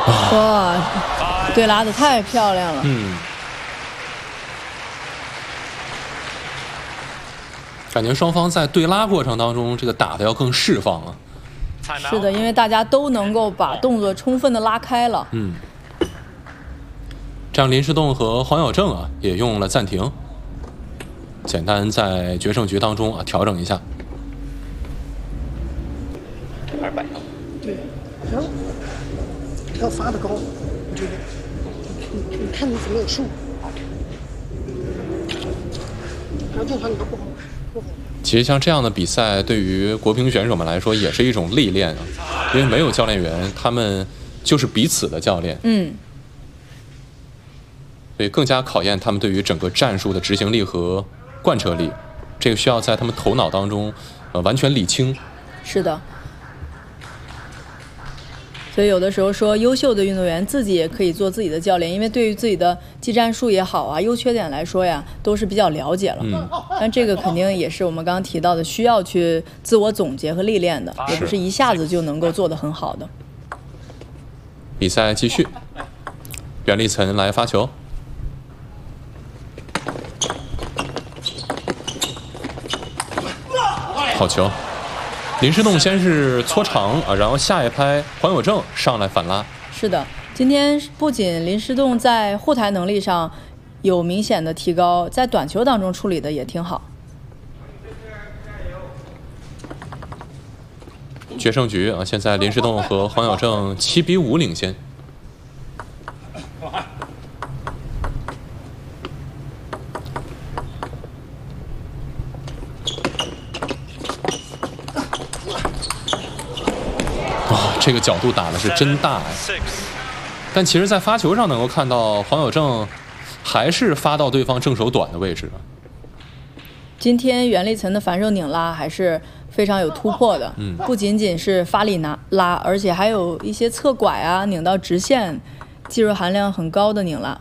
哇，对拉的太漂亮了。 感觉双方在对拉过程当中，这个打的要更释放了。 是的，因为大家都能够把动作充分的拉开了。 这样林诗栋和黄晓正也用了暂停，简单在决胜局当中调整一下。 200。 对，然后要发的高，我觉得，你看你怎么有数，然后就怕你不好。 其实像这样的比赛，对于国乒选手们来说也是一种历练因为没有教练员，他们就是彼此的教练。所以更加考验他们对于整个战术的执行力和贯彻力，这个需要在他们头脑当中完全理清。 是的。所以有的时候说，优秀的运动员自己也可以做自己的教练，因为对于自己的技战术也好优缺点来说呀，都是比较了解了。但这个肯定也是我们刚刚提到的，需要去自我总结和历练的，也不是一下子就能够做得很好的。 比赛继续，袁立岑来发球。好球！林诗栋先是搓长然后下一拍黄有正上来反拉。 是的，今天不仅林诗栋在护台能力上有明显的提高，在短球当中处理的也挺好。 决胜局现在林诗栋和黄有正7-5领先。这个角度打的是真大但其实在发球上能够看到黄有正还是发到对方正手短的位置。 今天袁立岑的反手拧拉还是非常有突破的，不仅仅是发力拉，而且还有一些侧拐拧到直线，技术含量很高的拧拉。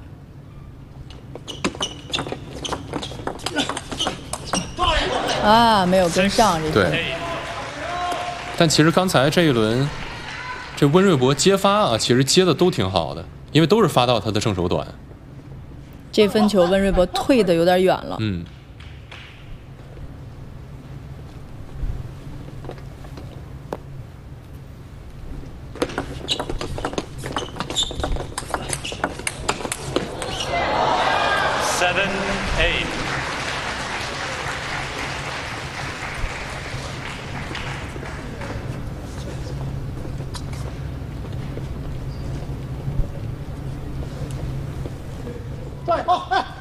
没有跟上这个。 对。但其实刚才这一轮，这温瑞博接发其实接的都挺好的，因为都是发到他的正手短。 这分球温瑞博退的有点远了。 7-8。 对，好，